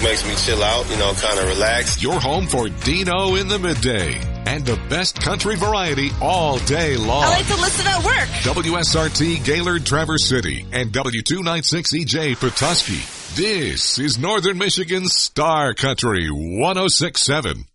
makes me chill out, kind of relax. Your home for Dino in the midday and the best country variety all day long. I like to listen at work. WSRT Gaylord Traverse City and W296EJ Petoskey. This is Northern Michigan's Star Country 106.7.